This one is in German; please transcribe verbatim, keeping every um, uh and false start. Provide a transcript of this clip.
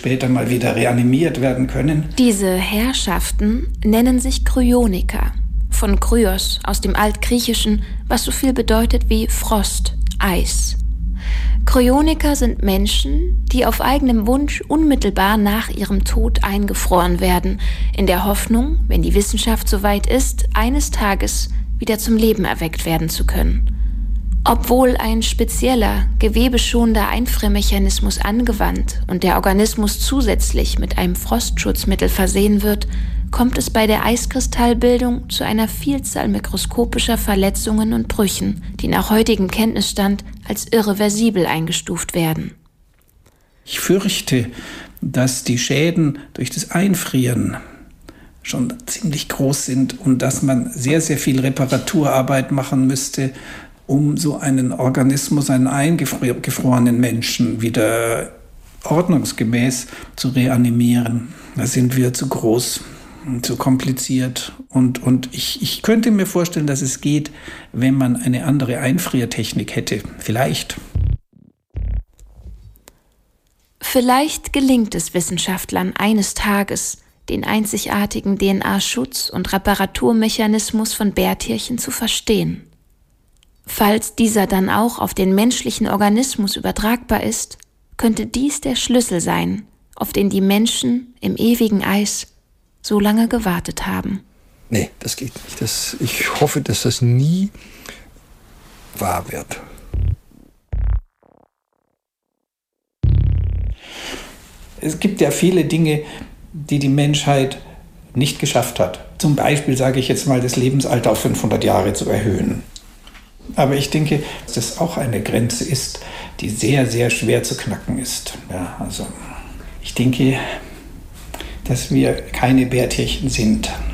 später mal wieder reanimiert werden können. Diese Herrschaften nennen sich Kryoniker. Von Kryos aus dem Altgriechischen, was so viel bedeutet wie Frost, Eis. Kryoniker sind Menschen, die auf eigenem Wunsch unmittelbar nach ihrem Tod eingefroren werden, in der Hoffnung, wenn die Wissenschaft soweit ist, eines Tages wieder zum Leben erweckt werden zu können. Obwohl ein spezieller, gewebeschonender Einfriermechanismus angewandt und der Organismus zusätzlich mit einem Frostschutzmittel versehen wird, kommt es bei der Eiskristallbildung zu einer Vielzahl mikroskopischer Verletzungen und Brüchen, die nach heutigem Kenntnisstand als irreversibel eingestuft werden. Ich fürchte, dass die Schäden durch das Einfrieren schon ziemlich groß sind und dass man sehr, sehr viel Reparaturarbeit machen müsste, um so einen Organismus, einen eingefrorenen Menschen wieder ordnungsgemäß zu reanimieren. Da sind wir zu groß, zu kompliziert. Und, und ich, ich könnte mir vorstellen, dass es geht, wenn man eine andere Einfriertechnik hätte. Vielleicht. Vielleicht gelingt es Wissenschaftlern eines Tages, den einzigartigen D N A-Schutz- und Reparaturmechanismus von Bärtierchen zu verstehen. Falls dieser dann auch auf den menschlichen Organismus übertragbar ist, könnte dies der Schlüssel sein, auf den die Menschen im ewigen Eis so lange gewartet haben. Nee, das geht nicht. Das, ich hoffe, dass das nie wahr wird. Es gibt ja viele Dinge, die die Menschheit nicht geschafft hat. Zum Beispiel, sage ich jetzt mal, das Lebensalter auf fünfhundert Jahre zu erhöhen. Aber ich denke, dass das auch eine Grenze ist, die sehr, sehr schwer zu knacken ist. Ja, also ich denke, dass wir keine Bärtierchen sind.